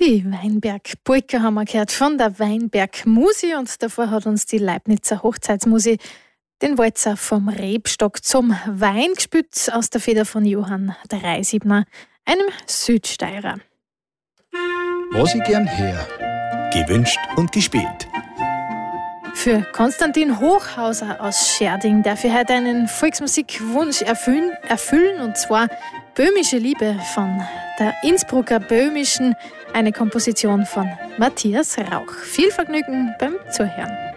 Die Weinberg-Polka haben wir gehört von der Weinberg-Musi und davor hat uns die Leibnizer Hochzeitsmusi den Walzer vom Rebstock zum Wein gespielt aus der Feder von Johann Dreisiebner, einem Südsteirer. Was ich gern her. Gewünscht und gespielt. Für Konstantin Hochhauser aus Scherding darf ich heute einen Volksmusikwunsch erfüllen, und zwar Böhmische Liebe von der Innsbrucker Böhmischen, eine Komposition von Matthias Rauch. Viel Vergnügen beim Zuhören.